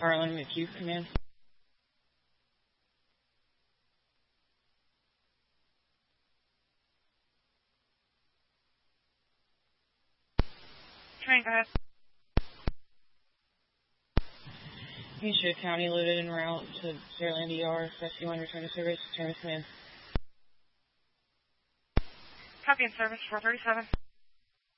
Harlan McHugh Command. Train, go ahead. Hampshire County loaded en route to Fairland ER. Rescue 1 return to service. Terminus Command. Copy in service, 437.